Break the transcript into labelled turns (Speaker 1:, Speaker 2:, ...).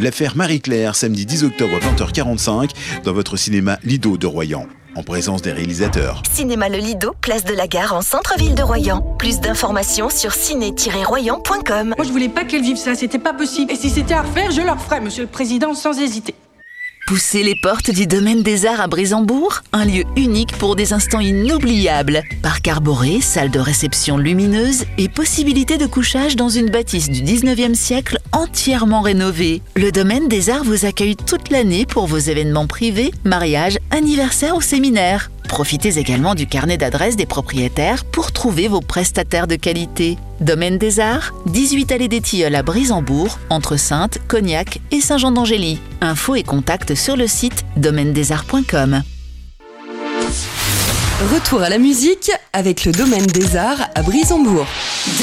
Speaker 1: L'affaire Marie-Claire, samedi 10 octobre 20h45, dans votre cinéma Lido de Royan, en présence des réalisateurs.
Speaker 2: Cinéma Le Lido, place de la Gare, en centre-ville de Royan. Plus d'informations sur ciné-royan.com.
Speaker 3: Moi, je voulais pas qu'elles vivent ça, c'était pas possible. Et si c'était à refaire, je le referais, monsieur le président, sans hésiter.
Speaker 4: Poussez les portes du Domaine des Arts à Brisembourg, un lieu unique pour des instants inoubliables. Parc arboré, salle de réception lumineuse et possibilité de couchage dans une bâtisse du 19e siècle entièrement rénovée. Le Domaine des Arts vous accueille toute l'année pour vos événements privés, mariages, anniversaires ou séminaires. Profitez également du carnet d'adresses des propriétaires pour trouver vos prestataires de qualité. Domaine des Arts, 18 allée des Tilleuls à Brisembourg, entre Saintes, Cognac et Saint-Jean-d'Angély. Infos et contacts sur le site domainedesarts.com.
Speaker 5: Retour à la musique avec le Domaine des Arts à Brisembourg.